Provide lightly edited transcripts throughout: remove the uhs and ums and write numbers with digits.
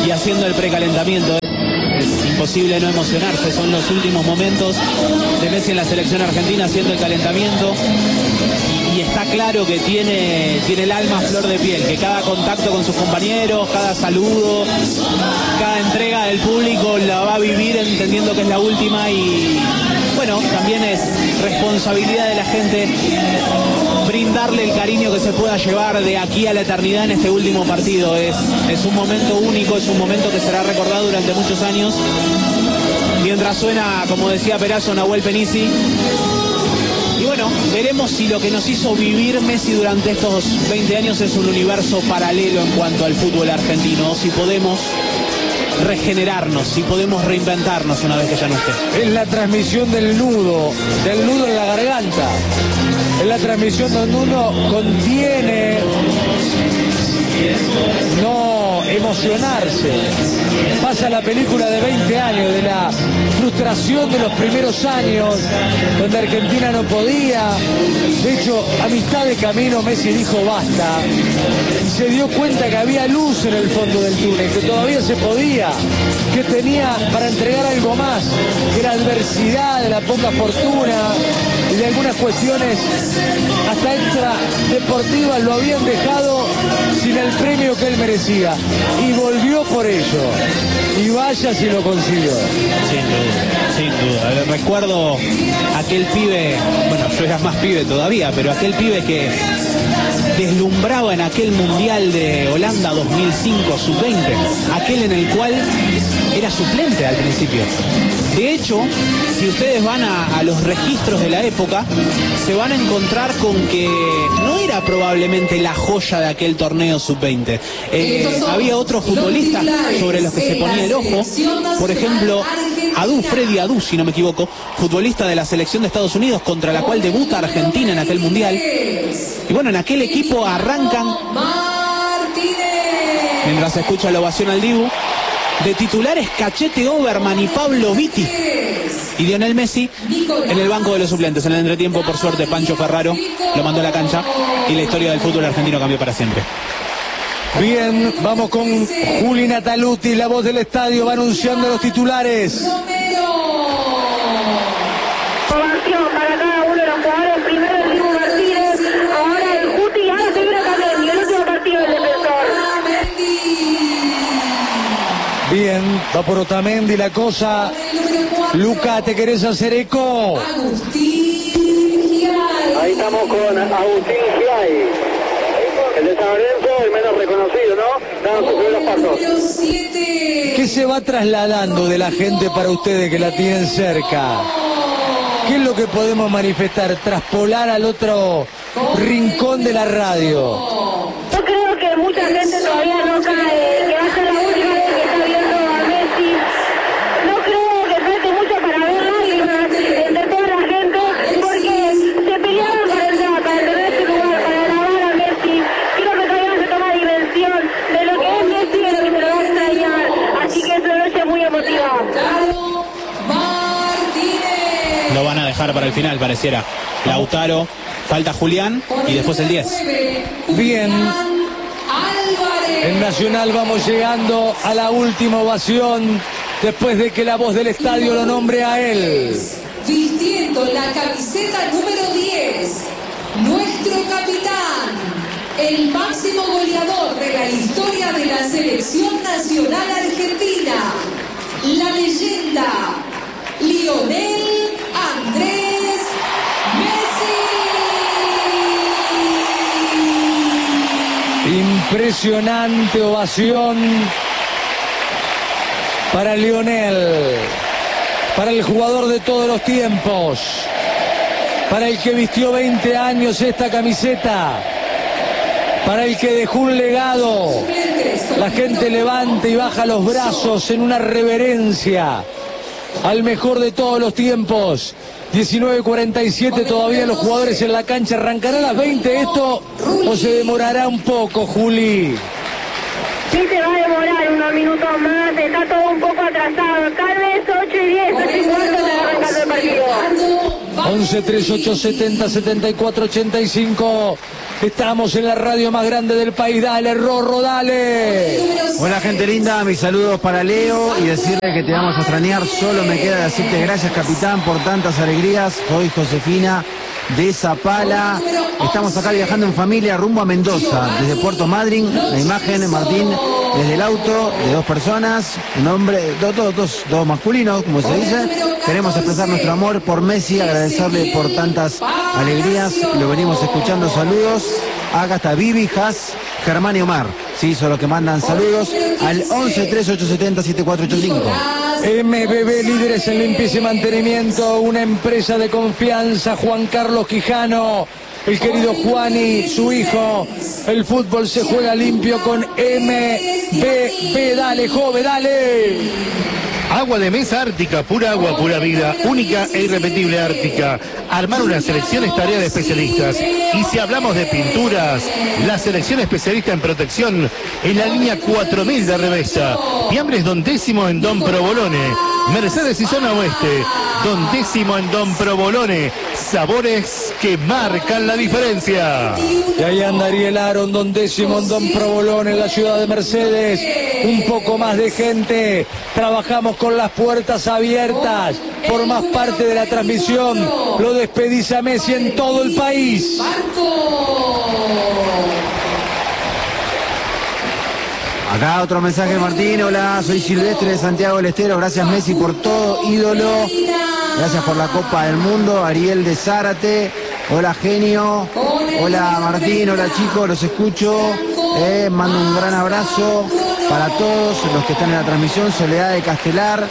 y haciendo el precalentamiento. Es imposible no emocionarse, son los últimos momentos de Messi en la selección argentina haciendo el calentamiento. Y está claro que tiene el alma a flor de piel, que cada contacto con sus compañeros, cada saludo, cada entrega del público la va a vivir entendiendo que es la última. Y bueno, también es responsabilidad de la gente brindarle el cariño que se pueda llevar de aquí a la eternidad en este último partido. Es un momento único, es un momento que será recordado durante muchos años. Mientras suena, como decía Perazo, Nahuel Penisi. Y bueno, veremos si lo que nos hizo vivir Messi durante estos 20 años es un universo paralelo en cuanto al fútbol argentino, o si podemos regenerarnos, si podemos reinventarnos una vez que ya no esté. Es la transmisión del nudo en la garganta. Es la transmisión donde uno contiene no emocionarse. Pasa la película de 20 años, de la frustración de los primeros años, donde Argentina no podía. De hecho, a mitad de camino Messi dijo basta. Y se dio cuenta que había luz en el fondo del túnel, que todavía se podía, que tenía para entregar algo más, que la adversidad, de la poca fortuna y de algunas cuestiones hasta extra deportivas lo habían dejado sin el premio que él merecía. Y volvió por ello. Y vaya si lo consiguió. Sin duda. Recuerdo aquel pibe, bueno, yo era más pibe todavía, pero aquel pibe que deslumbraba en aquel Mundial de Holanda 2005, sub-20, aquel en el cual era suplente al principio. De hecho, si ustedes van a los registros de la época, se van a encontrar con que no era probablemente la joya de aquel torneo sub-20. Había otros futbolistas sobre los que se ponía el ojo. Por ejemplo, Freddy Adu, si no me equivoco, futbolista de la selección de Estados Unidos, contra la cual debuta Argentina en aquel Mundial. Y bueno, en aquel equipo arrancan, mientras se escucha la ovación al Dibu, de titulares Cachete Oberman y Pablo Vitti. Y Lionel Messi en el banco de los suplentes. En el entretiempo, por suerte, Pancho Ferraro lo mandó a la cancha y la historia del fútbol argentino cambió para siempre. Bien, vamos con Juli Nataluti, la voz del estadio, va anunciando los titulares. Ovación para cada uno de los jugadores. Primero el Dibu Martínez, ahora el Guti y ahora se viene Otamendi, el último partido del defensor. Bien, va por Otamendi la cosa. Luca, ¿te querés hacer eco? Ahí estamos con Agustín Giai, el de San Lorenzo, el menos reconocido, ¿no? Dando sus primeros pasos. ¿Qué se va trasladando de la gente para ustedes que la tienen cerca? ¿Qué es lo que podemos manifestar? Traspolar al otro rincón de la radio. Yo creo que mucha gente todavía no cae, que va a ser la última vez que está viendo a Messi. No creo que falte mucho para ver lágrimas entre toda la gente, porque se pelearon para tener este lugar, para alabar a Messi. Creo que todavía no se toma dimensión de lo que es Messi y de lo que se lo va a extrañar. Así que es una noche muy emotiva. Lo van a dejar para el final, pareciera. Lautaro, falta Julián y después el 10. Bien. En Nacional vamos llegando a la última ovación después de que la voz del estadio lo nombre a él. Vistiendo la camiseta número 10, nuestro capitán, el máximo goleador de la historia de la selección nacional argentina, la leyenda Lionel Andrés Messi. Impresionante ovación para Lionel, para el jugador de todos los tiempos, para el que vistió 20 años esta camiseta, para el que dejó un legado. La gente levanta y baja los brazos en una reverencia al mejor de todos los tiempos. 19:47, todavía los jugadores en la cancha. ¿Arrancará a las 20 esto o se demorará un poco, Juli? Sí, se va a demorar unos minutos más, está todo un poco atrasado. Tal vez 8:10, 8:15 se arranca el partido. 11 38 70 74 85. Estamos en la radio más grande del país. Dale, Rorro, dale. Hola gente linda, mis saludos para Leo y decirle que te vamos a extrañar. Solo me queda decirte gracias capitán por tantas alegrías. Soy Josefina de Zapala. Estamos acá viajando en familia rumbo a Mendoza, desde Puerto Madryn. La imagen, Martín, desde el auto de 2 personas, un hombre, dos masculinos, como se dice. Queremos expresar nuestro amor por Messi, agradecerle por tantas alegrías. Lo venimos escuchando, saludos. Acá está Vivi, Has, Germán y Omar. Sí, son los que mandan saludos al 11 3870 7485. MBB, líderes en limpieza y mantenimiento, una empresa de confianza. Juan Carlos Quijano, el querido Juani, su hijo. El fútbol se juega limpio con MBB. Dale, joven, dale. Agua de mesa Ártica, pura agua, pura vida, única e irrepetible Ártica. Armar una selección es tarea de especialistas. Y si hablamos de pinturas, la selección especialista en protección es la línea 4000 de Revesta. Fiambres Don Décimo en Don Provolone. Mercedes y Zona Oeste. Don Décimo en Don Provolone. Sabores que marcan la diferencia. Y ahí anda Ariel Aron, Don Décimo en Don Provolone, en la ciudad de Mercedes. Un poco más de gente. Trabajamos con las puertas abiertas. Formás parte de la transmisión. Lo despedís a Messi en todo el país. Acá otro mensaje, Martín. Hola, soy Silvestre de Santiago del Estero. Gracias Messi por todo, ídolo. Gracias por la Copa del Mundo. Ariel de Zárate. Hola genio. Hola Martín, hola chicos, los escucho. Mando un gran abrazo para todos los que están en la transmisión. Soledad de Castelar.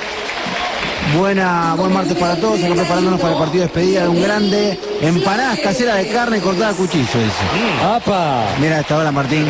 Buen martes para todos, acá preparándonos para el partido de despedida de un grande. Empanadas caseras de carne cortada a cuchillo, dice. ¡Apa! Mira a esta hora, Martín.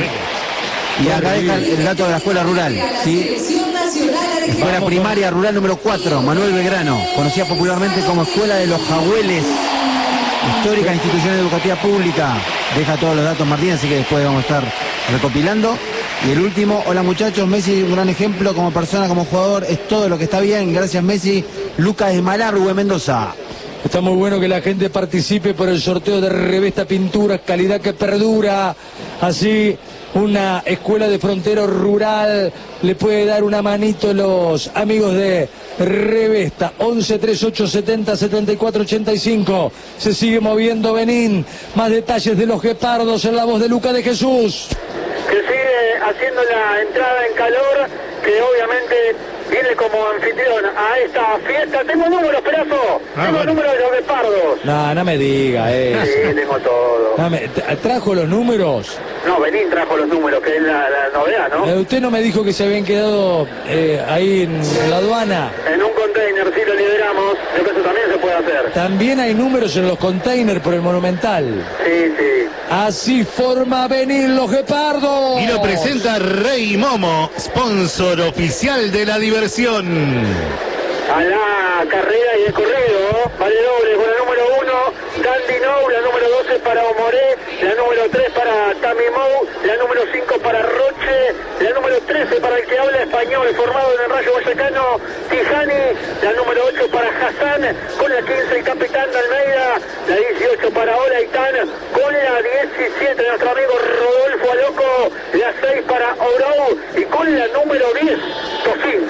Y acá deja el dato de la escuela rural, ¿sí? Escuela primaria rural número 4, Manuel Belgrano, conocida popularmente como Escuela de los Jahueles. Histórica institución educativa pública. Deja todos los datos, Martín, así que después vamos a estar recopilando. Y el último, hola muchachos, Messi un gran ejemplo como persona, como jugador, es todo lo que está bien, gracias Messi. Lucas de Malargüe, Mendoza. Está muy bueno que la gente participe por el sorteo de Revesta Pinturas, calidad que perdura. Así, una escuela de frontero rural le puede dar una manito a los amigos de Revesta. 11 38 70 74 85. Se sigue moviendo Benín. Más detalles de los guepardos en la voz de Luca de Jesús. Que sigue haciendo la entrada en calor, que obviamente viene como anfitrión a esta fiesta. Tengo números, Perazo. Tengo números de los guepardos. No me diga eso. Sí, tengo todo. ¿Trajo los números? No, Benín trajo los números, que es la novedad, ¿no? Usted no me dijo que se habían quedado ahí en la aduana. En un container, sí lo liberamos. Creo que eso también se puede hacer. También hay números en los containers por el Monumental. Sí, sí. Así forma venir los guepardos. Y lo presenta Rey Momo, sponsor oficial de la diversión. A la carrera y el corrido, vale doble con la número 1, Dandy Nou, la número 12 para Omoré, la número 3 para Tami Mou, la número 5 para Roche, la número 13 para el que habla español, formado en el Rayo Vallecano, Tijani, la número 8 para Hassan, con la 15 el capitán de Almeida, la 18 para Ola Itán, con la 17 nuestro amigo Rodolfo Aloco, la 6 para Orou y con la número 10, Tofín.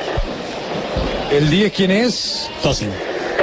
¿El 10 quién es? Tosin.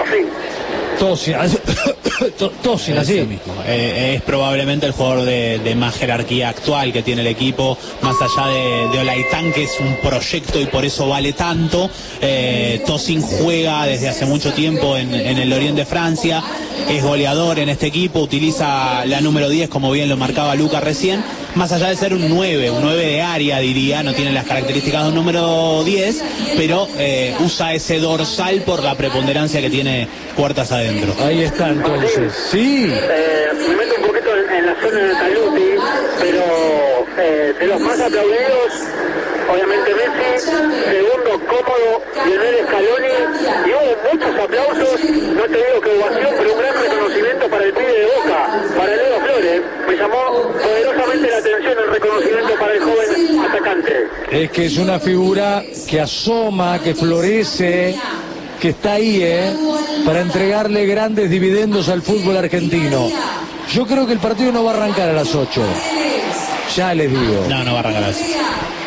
Tosin, así. Mismo. Es probablemente el jugador de más jerarquía actual que tiene el equipo, más allá de Olaitán, que es un proyecto y por eso vale tanto. Tosin juega desde hace mucho tiempo en el Lorient de Francia, es goleador en este equipo, utiliza la número 10, como bien lo marcaba Luca recién, más allá de ser un 9 de área, diría, no tiene las características de un número 10, pero usa ese dorsal por la preponderancia que tiene puertas adentro. Ahí está entonces, sí. Me meto un poquito en la zona de Taluti, pero de los más aplaudidos, obviamente Messi, segundo cómodo, Lionel Scaloni, y hubo muchos aplausos, no te digo que ovación, pero un gran reconocimiento para el pibe de Boca, para Leo Flores. Me llamó poderosamente la atención el reconocimiento para el joven atacante. Es que es una figura que asoma, que florece, que está ahí, para entregarle grandes dividendos al fútbol argentino. Yo creo que el partido no va a arrancar a las 8. Ya les digo. No va a arrancar a las 8.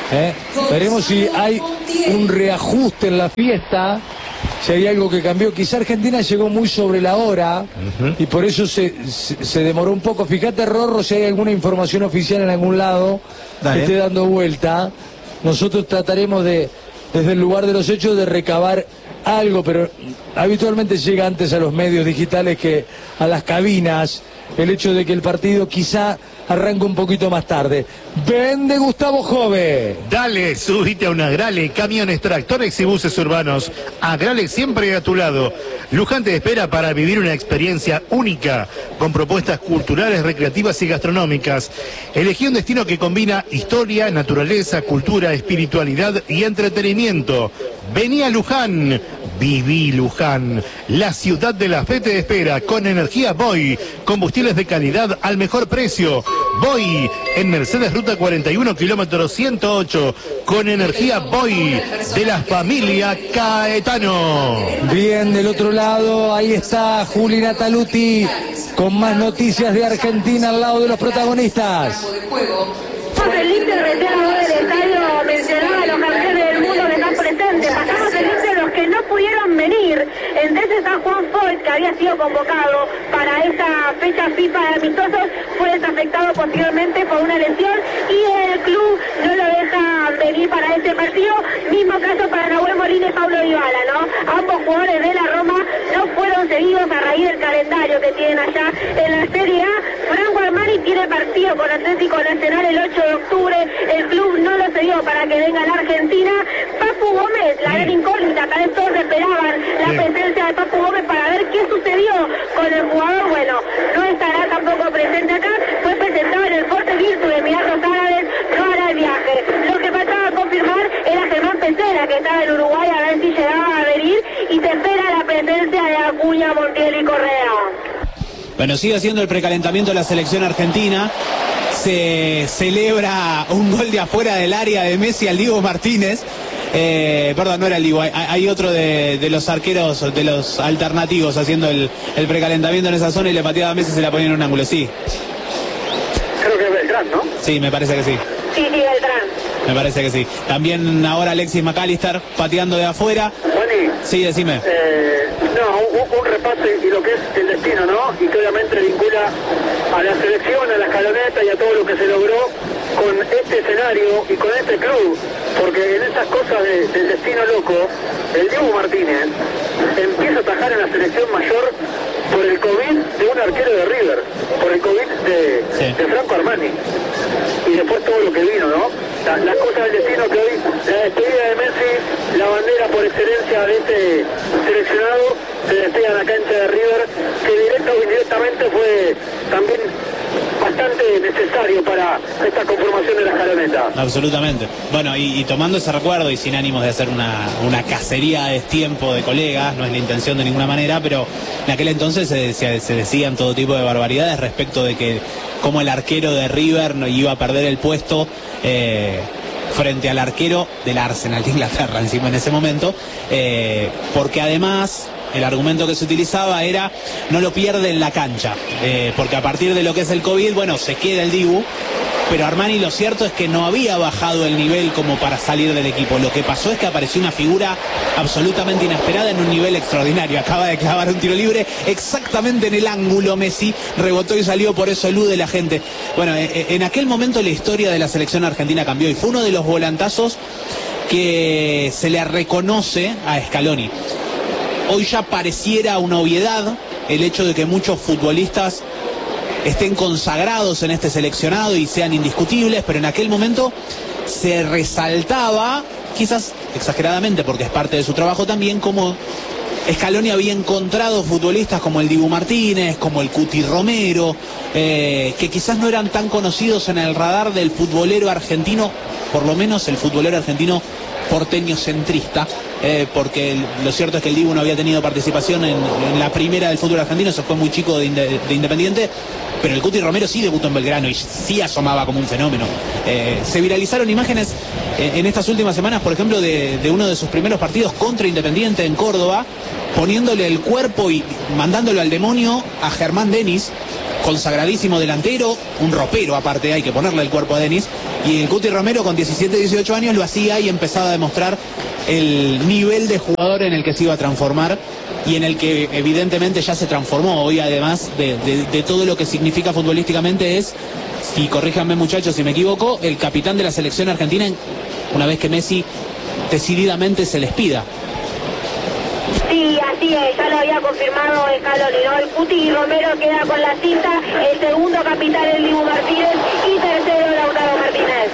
Veremos si hay un reajuste en la fiesta, si hay algo que cambió. Quizá Argentina llegó muy sobre la hora y por eso se demoró un poco. Fíjate, Rorro, si hay alguna información oficial en algún lado que esté dando vuelta. Nosotros trataremos desde el lugar de los hechos, de recabar algo, pero habitualmente llega antes a los medios digitales que a las cabinas el hecho de que el partido quizá arranca un poquito más tarde. Vende Gustavo Jove. Dale, subite a un Agrale, camiones, tractores y buses urbanos. Agrale siempre a tu lado. Luján te espera para vivir una experiencia única, con propuestas culturales, recreativas y gastronómicas. Elegí un destino que combina historia, naturaleza, cultura, espiritualidad y entretenimiento. Vení a Luján. Viví Luján, la ciudad de la fe te espera, con energía Boy, combustibles de calidad al mejor precio. Boy, en Mercedes Ruta 41, kilómetro 108, con energía Boy, de la familia Caetano. Bien, del otro lado, ahí está Juli Nataluti, con más noticias de Argentina al lado de los protagonistas. Feliz de retirado del estadio, mencionaba a los campeones del mundo que están presentes. Pasamos el liste de los que no pudieron venir. Entre ese está Juan Foyt, que había sido convocado para esa fecha FIFA de amistosos, fue desafectado posteriormente por una lesión y el club no lo deja venir para este partido. Mismo caso para Nahuel Molina y Pablo Dybala, ¿no? Ambos jugadores de la Roma no fueron seguidos a raíz del calendario que tienen allá en la Serie A. Franco Armani tiene partido con Atlético Nacional el 8 de octubre, el club no lo cedió para que venga a la Argentina. Papu Gómez, la gran incógnita, tal vez todos esperaban la presencia de Papu Gómez para ver qué sucedió con el jugador. Bueno, no estará tampoco presente acá, fue presentado en el Forte Virtu de Emiratos Árabes, no hará el viaje. Lo que faltaba confirmar era Germán Pesera, que estaba en Uruguay, a ver si llegaba a venir, y se espera la presencia de Acuña, Montiel y Correa. Bueno, sigue siendo el precalentamiento de la selección argentina. Se celebra un gol de afuera del área de Messi al Dibu Martínez. Perdón, no era el Dibu, hay otro de los arqueros, de los alternativos, haciendo el precalentamiento en esa zona y le pateaba a Messi y se la ponía en un ángulo, sí. Creo que es Beltrán, ¿no? Sí, me parece que sí. Sí, Beltrán. Me parece que sí. También ahora Alexis McAllister pateando de afuera. Juani. Sí, decime. Un repaso y lo que es el destino, ¿no? Y que obviamente vincula a la selección, a la escaloneta y a todo lo que se logró con este escenario y con este club. Porque en esas cosas del destino loco, el Dibu Martínez empieza a atajar en la selección mayor por el COVID de un arquero de River, por el COVID de Franco Armani. Y después todo lo que vino, ¿no? Las cosas del destino que hoy, la despedida de Messi, la bandera por excelencia de este seleccionado, se despega en la cancha de River, que directa o indirectamente fue también bastante necesario para esta conformación de la escaloneta. Absolutamente. Bueno, y tomando ese recuerdo y sin ánimos de hacer una cacería de destiempo de colegas, no es la intención de ninguna manera, pero en aquel entonces se decían todo tipo de barbaridades respecto de que como el arquero de River no iba a perder el puesto frente al arquero del Arsenal de Inglaterra encima en ese momento, porque además el argumento que se utilizaba era no lo pierde en la cancha, porque a partir de lo que es el COVID, bueno, se queda el Dibu, pero Armani lo cierto es que no había bajado el nivel como para salir del equipo. Lo que pasó es que apareció una figura absolutamente inesperada en un nivel extraordinario. Acaba de clavar un tiro libre exactamente en el ángulo. Messi rebotó y salió, por eso elude la gente. Bueno, en aquel momento la historia de la selección argentina cambió y fue uno de los volantazos que se le reconoce a Scaloni. Hoy ya pareciera una obviedad el hecho de que muchos futbolistas estén consagrados en este seleccionado y sean indiscutibles, pero en aquel momento se resaltaba, quizás exageradamente porque es parte de su trabajo también, como Scaloni había encontrado futbolistas como el Dibu Martínez, como el Cuti Romero, que quizás no eran tan conocidos en el radar del futbolero argentino, por lo menos el futbolero argentino porteño centrista, porque lo cierto es que el Dibu no había tenido participación en la primera del fútbol argentino, se fue muy chico de Independiente, pero el Cuti Romero sí debutó en Belgrano y sí asomaba como un fenómeno. Se viralizaron imágenes en estas últimas semanas, por ejemplo, de uno de sus primeros partidos contra Independiente en Córdoba, poniéndole el cuerpo y mandándolo al demonio a Germán Denis, consagradísimo delantero, un ropero aparte, hay que ponerle el cuerpo a Denis, y el Cuti Romero con 17, 18 años lo hacía y empezaba a demostrar el nivel de jugador en el que se iba a transformar y en el que evidentemente ya se transformó. Hoy, además de todo lo que significa futbolísticamente, es, y corríjanme muchachos si me equivoco, el capitán de la selección argentina una vez que Messi decididamente se les pida. Sí, así es, ya lo había confirmado Scaloni, ¿no? El Cuti Romero queda con la cinta, el segundo capitán el Dibu Martínez y tercero Lautaro Martínez.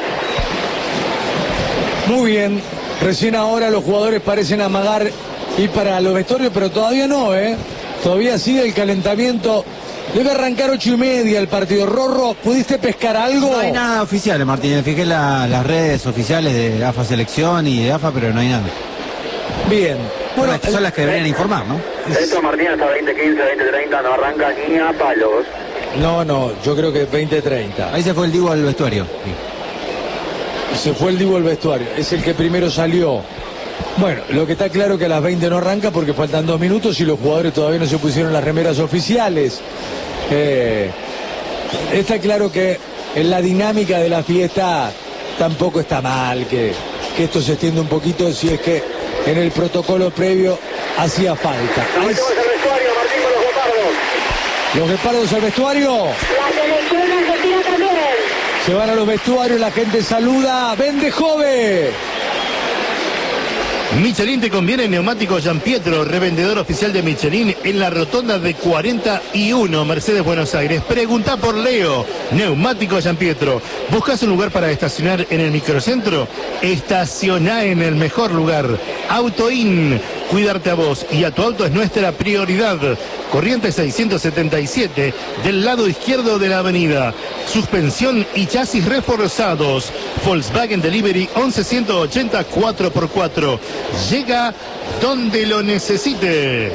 Muy bien, recién ahora los jugadores parecen amagar ir para los vestuarios, pero todavía no, todavía sigue el calentamiento. Debe arrancar 8:30 el partido. Rorro, ¿pudiste pescar algo? No hay nada oficial, Martínez. Fijé las redes oficiales de AFA Selección y de AFA, pero no hay nada. Bien. Bueno, estas son las que deberían informar, ¿no? Esto Martínez hasta 20:15, 20:30 no arranca ni a palos. No, yo creo que 20:30. Ahí se fue el Dibu al vestuario. Sí. Se fue el Dibu al vestuario. Es el que primero salió. Bueno, lo que está claro que a las 20 no arranca porque faltan 2 minutos y los jugadores todavía no se pusieron las remeras oficiales. Está claro que en la dinámica de la fiesta tampoco está mal que esto se extienda un poquito si es que en el protocolo previo hacía falta. Nos metemos al vestuario, Martín, con los guepardos. ¿Los guepardos al vestuario? La selección argentina también. Se van a los vestuarios, la gente saluda. ¡Vende Jove! Michelin te conviene neumáticos Gianpietro, revendedor oficial de Michelin en la rotonda de 41 Mercedes Buenos Aires. Pregunta por Leo, neumáticos Gianpietro. ¿Buscas un lugar para estacionar en el microcentro? Estaciona en el mejor lugar. Autoin, cuidarte a vos y a tu auto es nuestra prioridad. Corriente 677, del lado izquierdo de la avenida. Suspensión y chasis reforzados. Volkswagen Delivery 11180 4x4. Llega donde lo necesites.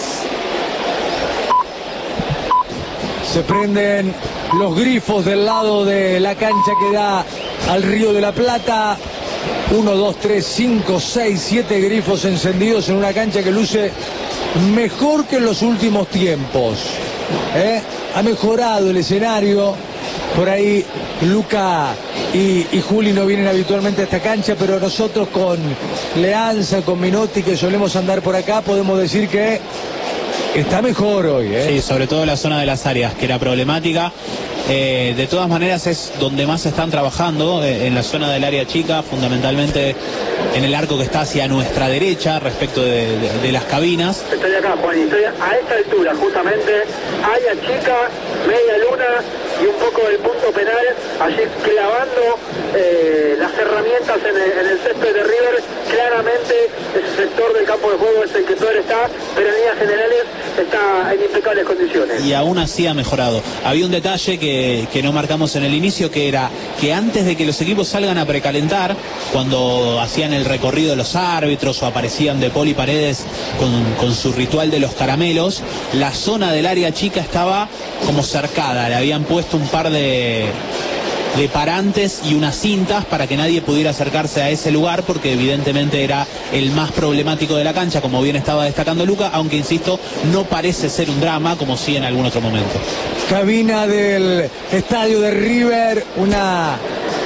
Se prenden los grifos del lado de la cancha que da al Río de la Plata. 1, 2, 3, 5, 6, 7 grifos encendidos en una cancha que luce mejor que en los últimos tiempos. Ha mejorado el escenario. Por ahí Luca y Juli no vienen habitualmente a esta cancha, pero nosotros con Leanza, con Minotti, que solemos andar por acá, podemos decir que está mejor hoy. Sí, sobre todo la zona de las áreas, que era problemática. De todas maneras es donde más están trabajando, en la zona del área chica, fundamentalmente en el arco que está hacia nuestra derecha respecto de las cabinas. Estoy acá, Juan, estoy a esta altura justamente, área chica, media luna y un poco del punto penal, allí clavando las herramientas en el césped de River. Claramente ese sector del campo de juego es el que peor está, pero en líneas generales está en impecables condiciones. Y aún así ha mejorado. Había un detalle que no marcamos en el inicio, que era que antes de que los equipos salgan a precalentar, cuando hacían el recorrido los árbitros o aparecían De Paul y Paredes con su ritual de los caramelos, la zona del área chica estaba como cercada, le habían puesto un par de parantes y unas cintas para que nadie pudiera acercarse a ese lugar, porque evidentemente era el más problemático de la cancha, como bien estaba destacando Luca, aunque insisto, no parece ser un drama como sí en algún otro momento. Cabina del estadio de River, una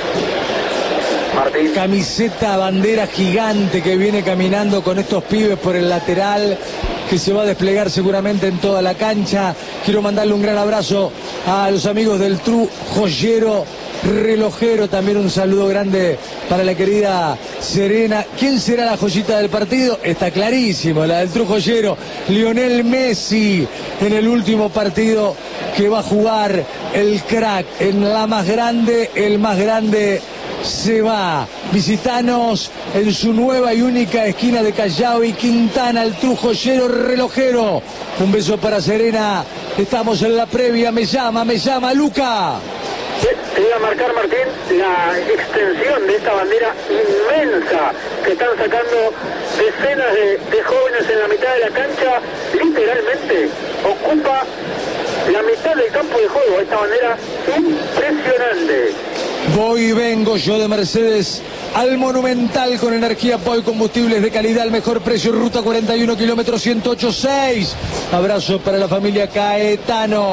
Martín. Camiseta bandera gigante que viene caminando con estos pibes por el lateral, que se va a desplegar seguramente en toda la cancha. Quiero mandarle un gran abrazo a los amigos del Tru Joyero Relojero, también un saludo grande para la querida Serena. ¿Quién será la joyita del partido? Está clarísimo, la del Tru Joyero, Lionel Messi, en el último partido que va a jugar el crack en la más grande, el más grande se va. Visitanos en su nueva y única esquina de Callao y Quintana, el Tru Joyero Relojero. Un beso para Serena. Estamos en la previa. Me llama Luca. Te iba a marcar, Martín, la extensión de esta bandera inmensa que están sacando decenas de jóvenes en la mitad de la cancha. Literalmente ocupa la mitad del campo de juego. Esta bandera impresionante. Voy y vengo yo de Mercedes al Monumental con energía Poi, combustibles de calidad al mejor precio, ruta 41 kilómetros 108.6. Abrazo para la familia Caetano.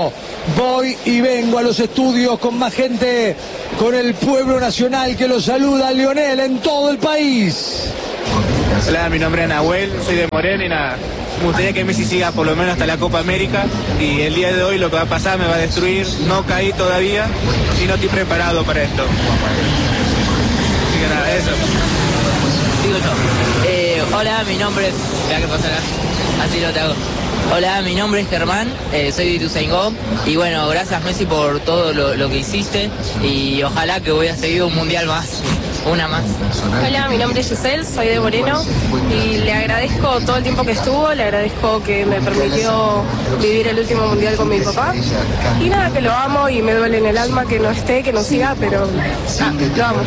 voy y vengo a los estudios con más gente, con el pueblo nacional que lo saluda, Lionel, en todo el país. Hola, mi nombre es Nahuel, soy de Moreno y nada, me gustaría que Messi siga por lo menos hasta la Copa América y el día de hoy lo que va a pasar me va a destruir, no caí todavía y no estoy preparado para esto. Así que nada, eso. Digo yo. Hola, mi nombre es... Espera que pasará. Así lo te hago. Hola, mi nombre es Germán, soy de Ituzaingó y bueno, gracias Messi por todo lo que hiciste y ojalá que voy a seguir un mundial más, una más. Hola, mi nombre es Giselle, soy de Moreno y le agradezco todo el tiempo que estuvo, le agradezco que me permitió vivir el último mundial con mi papá y nada, que lo amo y me duele en el alma que no esté, que no siga, pero lo amo.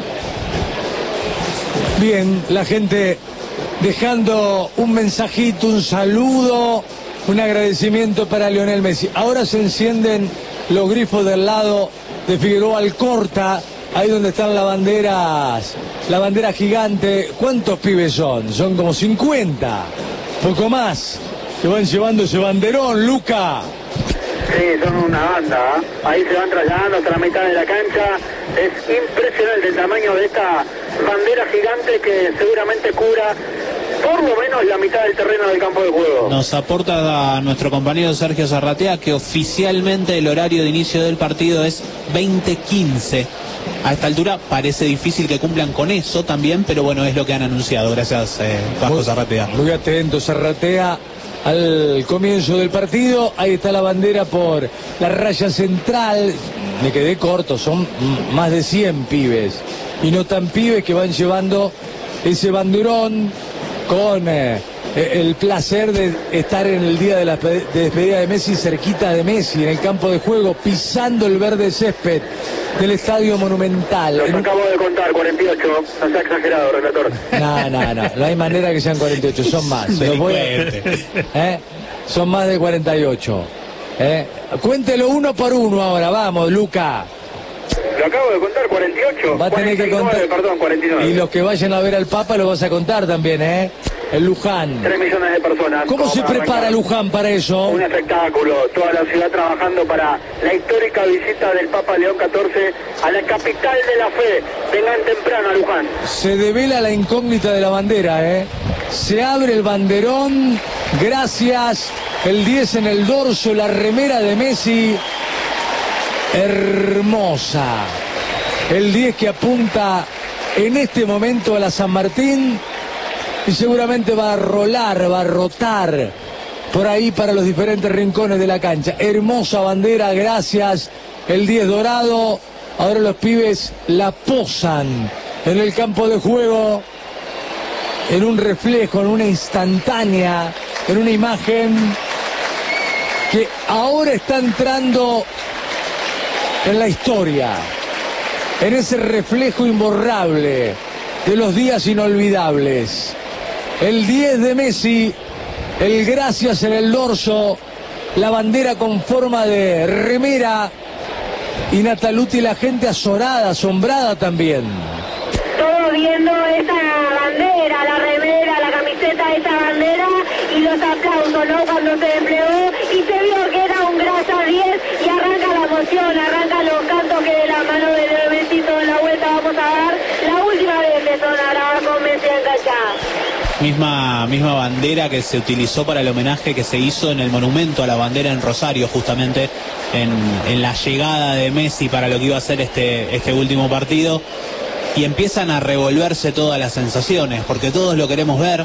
Bien, la gente dejando un mensajito, un saludo, un agradecimiento para Lionel Messi. Ahora se encienden los grifos del lado de Figueroa Alcorta, ahí donde están las banderas, la bandera gigante. ¿Cuántos pibes son? Son como 50, poco más, que van llevando ese banderón, Luca. Sí, son una banda, ¿eh? Ahí se van trasladando hasta la mitad de la cancha. Es impresionante el tamaño de esta bandera gigante que seguramente cubra por lo menos la mitad del terreno del campo de juego. Nos aporta a nuestro compañero Sergio Zarratea que oficialmente el horario de inicio del partido es 20:15. A esta altura parece difícil que cumplan con eso también, pero bueno, es lo que han anunciado. Gracias, Vasco Zarratea. Muy atento, Zarratea. Al comienzo del partido, ahí está la bandera por la raya central. Me quedé corto, son más de 100 pibes y no tan pibes que van llevando ese banderón con el placer de estar en el día de la despedida de Messi, cerquita de Messi, en el campo de juego, pisando el verde césped del Estadio Monumental. Los acabo de contar, 48, no sea exagerado, relator. No hay manera que sean 48, son más. Son más de 48. Cuéntelo uno por uno ahora, vamos, Luca. Lo acabo de contar, 48. Va a tener 49, que contar. Perdón, 49. Y los que vayan a ver al Papa lo vas a contar también, el Luján. 3 millones de personas. ¿Cómo se prepara Luján para eso? Un espectáculo, toda la ciudad trabajando para la histórica visita del Papa León XIV a la capital de la fe. Vengan temprano a Luján. Se devela la incógnita de la bandera, Se abre el banderón, gracias, el 10 en el dorso, la remera de Messi, hermosa. El 10 que apunta en este momento a la San Martín y seguramente va a rolar, va a rotar por ahí para los diferentes rincones de la cancha. Hermosa bandera, gracias, el 10 dorado. Ahora los pibes la posan en el campo de juego, en un reflejo, en una instantánea, en una imagen que ahora está entrando en la historia, en ese reflejo imborrable de los días inolvidables. El 10 de Messi, el gracias en el dorso, la bandera con forma de remera y Nataluti, la gente azorada, asombrada también. Todos viendo esa bandera, la remera, la camiseta de esa bandera y los aplausos, ¿no? Cuando se desplegó y se vio que era un grasa 10 y arranca la emoción, arrancan los cantos que de la mano de Messi toda la vuelta vamos a dar. La última vez que sonará con Messi en cancha. Misma bandera que se utilizó para el homenaje que se hizo en el monumento a la bandera en Rosario, justamente en la llegada de Messi para lo que iba a ser este último partido. Y empiezan a revolverse todas las sensaciones, porque todos lo queremos ver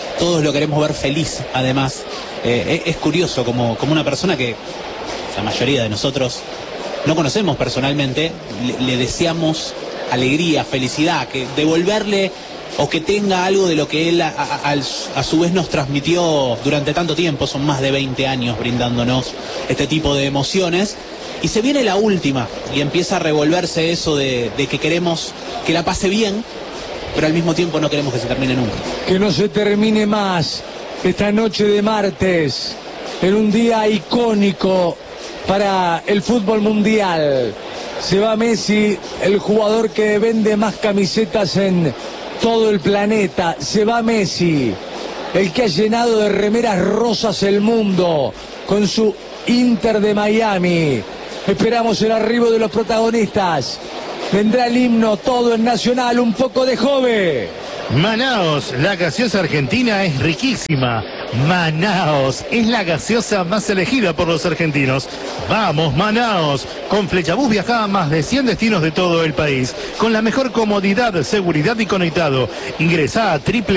feliz, además. Es curioso como una persona que la mayoría de nosotros no conocemos personalmente, le deseamos alegría, felicidad, que devolverle o que tenga algo de lo que él a su vez nos transmitió durante tanto tiempo. Son más de 20 años brindándonos este tipo de emociones. Y se viene la última y empieza a revolverse eso de que queremos que la pase bien, pero al mismo tiempo no queremos que se termine nunca. Que no se termine más esta noche de martes, en un día icónico para el fútbol mundial. Se va Messi, el jugador que vende más camisetas en todo el planeta. Se va Messi, el que ha llenado de remeras rosas el mundo con su Inter de Miami. Esperamos el arribo de los protagonistas. Vendrá el himno, todo en Nacional, un poco de Jove. Manaos, la gaseosa argentina es riquísima. Manaos es la gaseosa más elegida por los argentinos. Vamos, Manaos. Con Flechabús viaja a más de 100 destinos de todo el país, con la mejor comodidad, seguridad y conectado. Ingresá a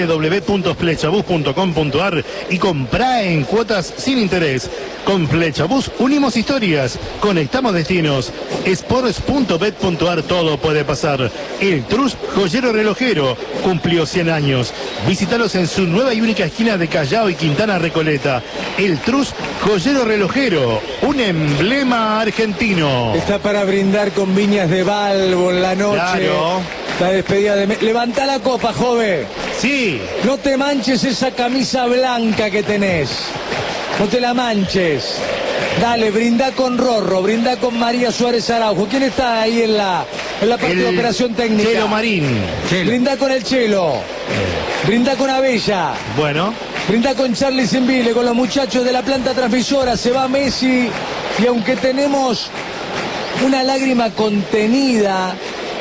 www.flechabús.com.ar y comprá en cuotas sin interés. Con Flechabús unimos historias, conectamos destinos. Sports.bet.ar, todo puede pasar. El Trus Joyero Relojero cumplió 100 años. Visítalos en su nueva y única esquina de Callao y Quintana Recoleta. El Trus Joyero Relojero, un emblema argentino. Está para brindar con Viñas de Balbo en la noche. Claro. La despedida de... Levantá la copa, Jove. Sí. No te manches esa camisa blanca que tenés. No te la manches. Dale, brindá con Rorro, brindá con María Suárez Araujo. ¿Quién está ahí en la parte de operación técnica? Chelo Marín. Brindá con el Chelo. Brindá con Abella. Bueno. Brindá con Charlie Zimbile, con los muchachos de la planta transmisora. Se va Messi y aunque tenemos una lágrima contenida,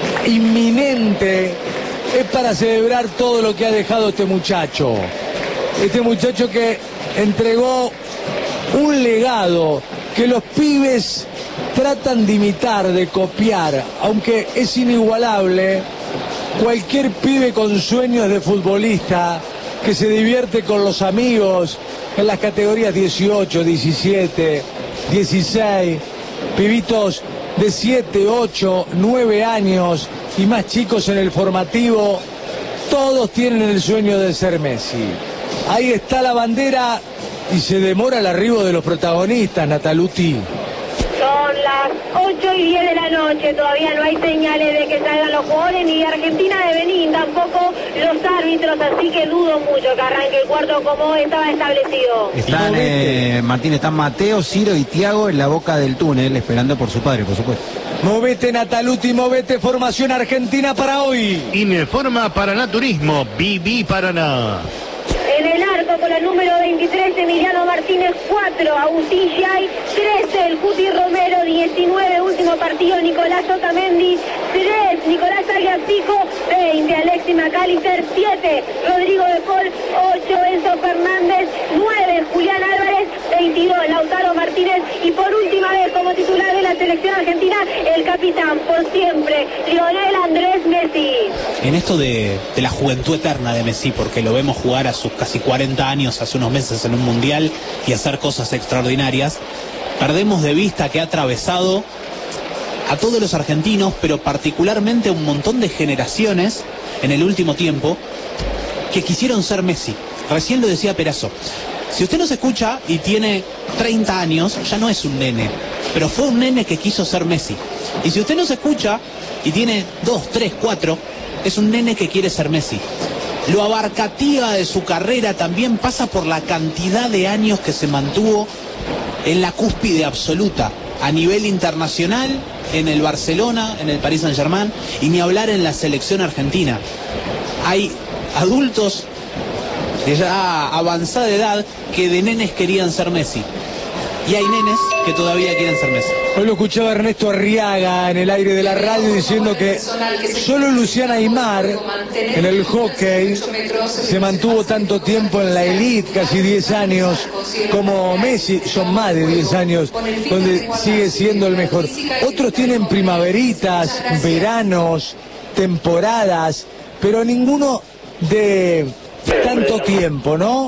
inminente, es para celebrar todo lo que ha dejado este muchacho. Este muchacho que entregó un legado que los pibes tratan de imitar, de copiar, aunque es inigualable. Cualquier pibe con sueños de futbolista que se divierte con los amigos en las categorías 18, 17, 16, pibitos de 7, 8, 9 años y más chicos en el formativo, todos tienen el sueño de ser Messi. Ahí está la bandera y se demora el arribo de los protagonistas, Nataluti. Son las 8:10 de la noche, todavía no hay señales de que salgan los jugadores ni de Argentina de Benín, tampoco los árbitros, así que dudo mucho que arranque el cuarto como estaba establecido. Están, Martín, están Mateo, Ciro y Tiago en la boca del túnel, esperando por su padre, por supuesto. Movete, Nataluti, movete, formación argentina para hoy. Informa Paraná Turismo, Viví Paraná. En el arco con la número 23, Emiliano Martínez, 4, Agustín Yay, 13, el Cuti Romero, 19, último partido, Nicolás Otamendi, 3, Nicolás Arias Pico, 20, Alexis McAllister, 7, Rodrigo de Paul, 8, Enzo Fernández, 9, Julián Álvarez, 22, Lautaro Martínez y por última vez como titular de la selección argentina, el capitán por siempre, Lionel Andrés Messi. En esto de la juventud eterna de Messi, porque lo vemos jugar a sus casi 40 años hace unos meses en un mundial y hacer cosas extraordinarias, perdemos de vista que ha atravesado a todos los argentinos, pero particularmente a un montón de generaciones en el último tiempo que quisieron ser Messi. Recién lo decía Perazo. Si usted nos escucha y tiene 30 años, ya no es un nene, pero fue un nene que quiso ser Messi. Y si usted nos escucha y tiene 2, 3, 4, es un nene que quiere ser Messi. Lo abarcativa de su carrera también pasa por la cantidad de años que se mantuvo en la cúspide absoluta, a nivel internacional, en el Barcelona, en el Paris Saint-Germain, y ni hablar en la selección argentina. Hay adultos de ya avanzada edad que de nenes querían ser Messi. Y hay nenes que todavía quieren ser Messi. Hoy lo escuchaba Ernesto Arriaga en el aire de la radio diciendo que solo Luciana Aymar en el hockey se mantuvo tanto tiempo en la elite, casi 10 años, como Messi, son más de 10 años, donde sigue siendo el mejor. Otros tienen primaveritas, veranos, temporadas, pero ninguno de tanto tiempo, ¿no?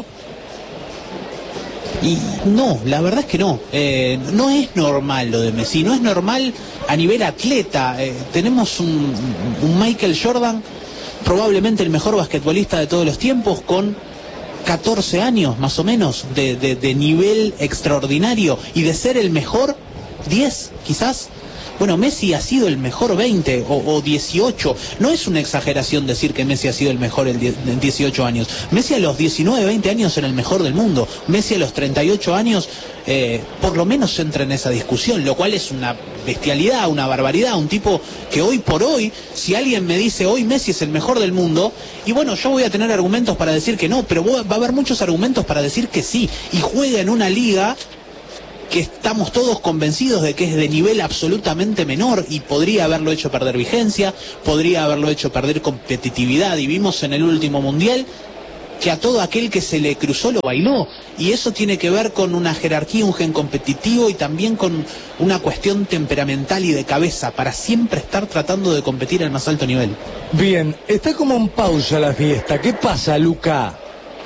Y no, la verdad es que no. No es normal lo de Messi, no es normal a nivel atleta. Tenemos un Michael Jordan, probablemente el mejor basquetbolista de todos los tiempos, con 14 años más o menos de nivel extraordinario y de ser el mejor 10 quizás. Bueno, Messi ha sido el mejor 20 o 18. No es una exageración decir que Messi ha sido el mejor en 18 años. Messi a los 19, 20 años era el mejor del mundo. Messi a los 38 años por lo menos entra en esa discusión, lo cual es una bestialidad, una barbaridad. Un tipo que hoy por hoy, si alguien me dice hoy Messi es el mejor del mundo, y bueno, yo voy a tener argumentos para decir que no, pero va a haber muchos argumentos para decir que sí. Y juega en una liga que estamos todos convencidos de que es de nivel absolutamente menor y podría haberlo hecho perder vigencia, podría haberlo hecho perder competitividad, y vimos en el último mundial que a todo aquel que se le cruzó lo bailó, y eso tiene que ver con una jerarquía, un gen competitivo y también con una cuestión temperamental y de cabeza para siempre estar tratando de competir al más alto nivel. Bien, está como en pausa la fiesta. ¿Qué pasa, Luca?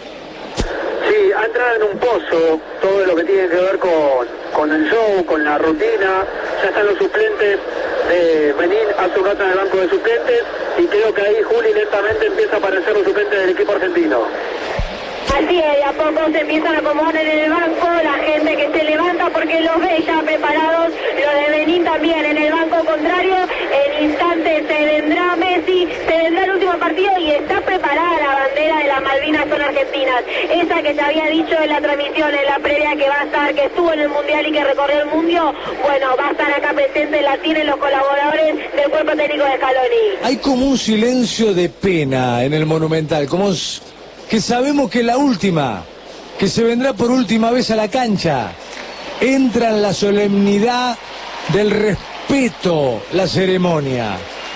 Sí, ha entrado en un pozo todo lo que tiene que ver con el show, con la rutina. Ya están los suplentes de Benín hace un rato en el banco de suplentes, y creo que ahí Juli lentamente empieza a aparecer los suplentes del equipo argentino. Así es, de a poco se empiezan a acomodar en el banco, la gente que se levanta porque los ve ya preparados, los de Benín también en el banco contrario. En instantes se vendrá Messi, se vendrá el último partido y está preparada la bandera de las Malvinas son argentinas, esa que se había dicho en la transmisión, en la previa, que va a estar, que estuvo en el Mundial y que recorrió el mundo. Bueno, va a estar acá presente, la tienen los colaboradores del cuerpo técnico de Scaloni. Hay como un silencio de pena en el Monumental, como que sabemos que la última, que se vendrá por última vez a la cancha. Entra en la solemnidad del respeto la ceremonia.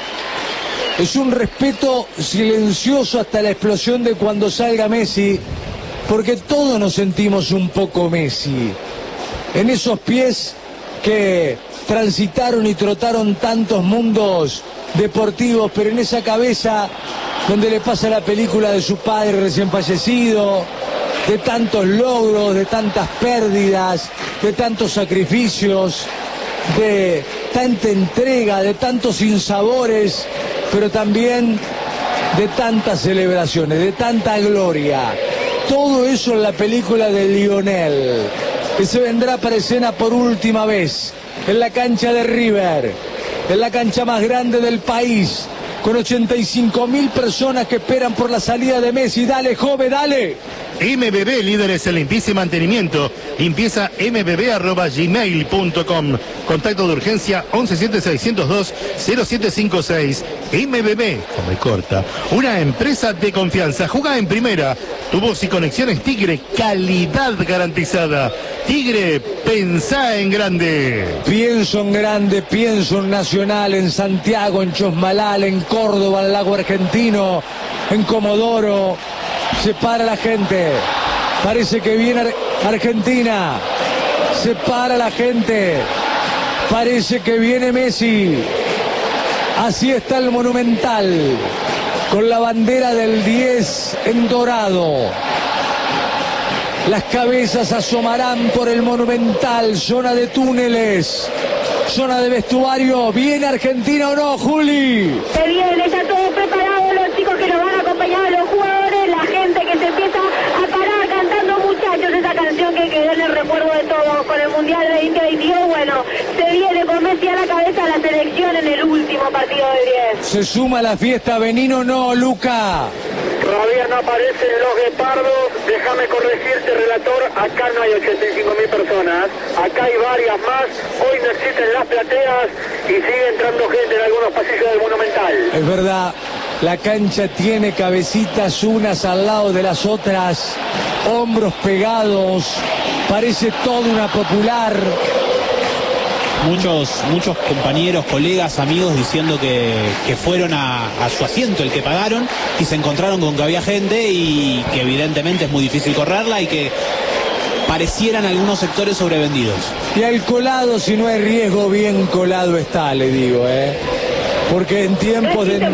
Es un respeto silencioso hasta la explosión de cuando salga Messi, porque todos nos sentimos un poco Messi. En esos pies que transitaron y trotaron tantos mundos deportivos, pero en esa cabeza donde le pasa la película de su padre recién fallecido, de tantos logros, de tantas pérdidas, de tantos sacrificios, de tanta entrega, de tantos sinsabores, pero también de tantas celebraciones, de tanta gloria. Todo eso en la película de Lionel, que se vendrá para escena por última vez en la cancha de River, en la cancha más grande del país, con 85.000 personas que esperan por la salida de Messi. Dale, Jove, dale. MBB, líderes en limpieza y mantenimiento. Limpieza mbb@gmail.com. Contacto de urgencia 117602-0756. MBB, come corta. Una empresa de confianza. Juega en primera. Tubos y conexiones Tigre. Calidad garantizada. Tigre, pensá en grande. Pienso en grande, pienso en Nacional, en Santiago, en Chosmalal, en Córdoba, en Lago Argentino, en Comodoro. Se para la gente. Parece que viene Argentina. Se para la gente. Parece que viene Messi. Así está el Monumental, con la bandera del 10 en dorado. Las cabezas asomarán por el Monumental, zona de túneles, zona de vestuario. ¿Viene Argentina o no, Juli? Se viene, está todo preparado, los chicos que nos van a acompañar, los jugadores, la gente que se empieza a parar cantando, muchachos, esa canción que quedó en el recuerdo de todos con el Mundial de 2022. Bueno, se viene con Messi a la cabeza la selección en el último partido de 10. ¿Se suma a la fiesta Benín o no, Luca? Todavía no aparecen los guepardos. Déjame corregirte, relator, acá no hay 85.000 personas, acá hay varias más. Hoy no existen las plateas y sigue entrando gente en algunos pasillos del Monumental. Es verdad, la cancha tiene cabecitas unas al lado de las otras, hombros pegados, parece toda una popular. Muchos compañeros, colegas, amigos diciendo que fueron a su asiento, el que pagaron, y se encontraron con que había gente y que evidentemente es muy difícil correrla y que parecieran algunos sectores sobrevendidos. Y al colado, si no hay riesgo, bien colado está, le digo, porque en tiempos de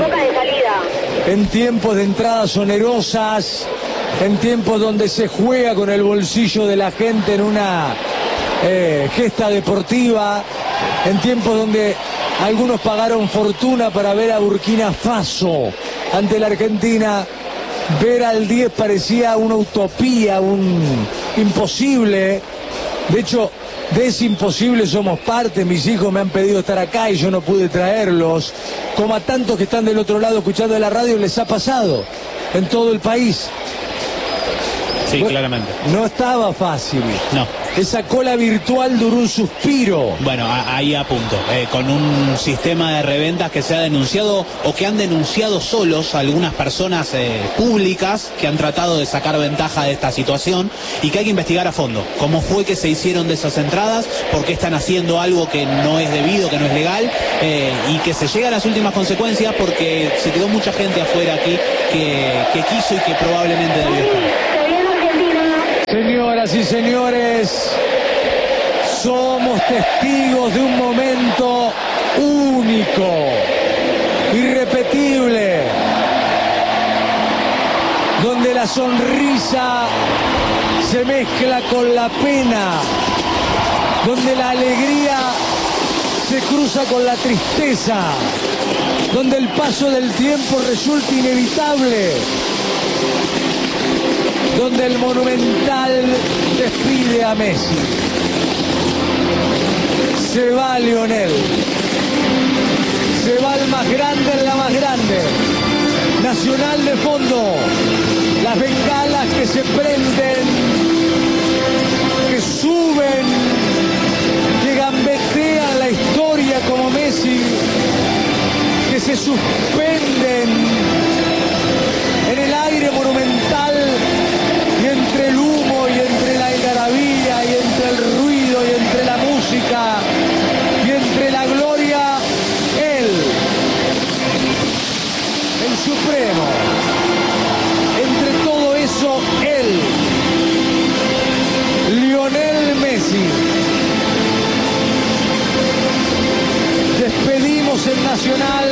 entradas onerosas, en tiempos donde se juega con el bolsillo de la gente en una gesta deportiva, en tiempos donde algunos pagaron fortuna para ver a Burkina Faso ante la Argentina, ver al 10 parecía una utopía, un imposible. De hecho, de ese imposible somos parte. Mis hijos me han pedido estar acá y yo no pude traerlos, como a tantos que están del otro lado escuchando la radio les ha pasado en todo el país. Sí, claramente. No estaba fácil. No. Esa cola virtual duró un suspiro. Bueno, ahí a punto. Con un sistema de reventas que se ha denunciado o que han denunciado solos algunas personas públicas que han tratado de sacar ventaja de esta situación y que hay que investigar a fondo. ¿Cómo fue que se hicieron de esas entradas? ¿Por qué están haciendo algo que no es debido, que no es legal? Y que se llegue a las últimas consecuencias porque se quedó mucha gente afuera aquí que quiso y que probablemente debió estar. Señoras y señores, somos testigos de un momento único, irrepetible, donde la sonrisa se mezcla con la pena, donde la alegría se cruza con la tristeza, donde el paso del tiempo resulta inevitable, donde el Monumental despide a Messi. Se va Lionel, se va el más grande en la más grande. Nacional de fondo, las bengalas que se prenden, que suben, que gambetean la historia como Messi, que se suspenden en el aire monumental. Y entre el humo y entre la algarabía y entre el ruido y entre la música y entre la gloria, él, el supremo. Entre todo eso, él, Lionel Messi. Despedimos en Nacional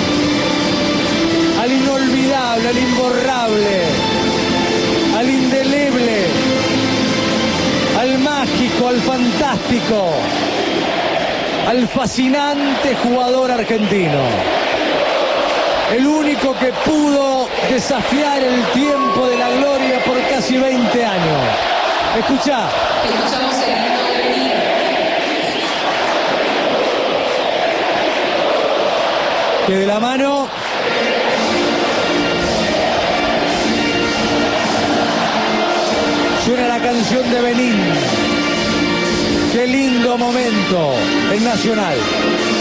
al inolvidable, al imborrable, al indeleble, al mágico, al fantástico, al fascinante jugador argentino. El único que pudo desafiar el tiempo de la gloria por casi 20 años. Escuchá. Escuchamos el himno de Benín. Que de la mano suena la canción de Benín. Qué lindo momento en Nacional.